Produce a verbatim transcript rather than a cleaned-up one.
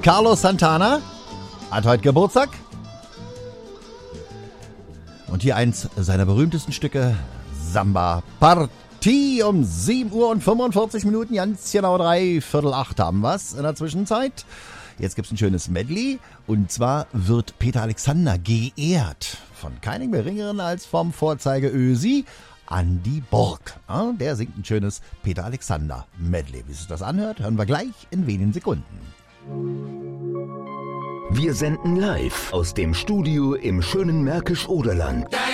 Carlos Santana hat heute Geburtstag. Und hier eins seiner berühmtesten Stücke, Samba Partie um sieben Uhr und fünfundvierzig Minuten, ganz genau drei Viertel acht haben wir's in der Zwischenzeit. Jetzt gibt's ein schönes Medley und zwar wird Peter Alexander geehrt von keinem geringeren als vom Vorzeige-Ösi Andi Borg. Ja, der singt ein schönes Peter Alexander Medley. Wie sich das anhört, hören wir gleich in wenigen Sekunden. Wir senden live aus dem Studio im schönen Märkisch-Oderland.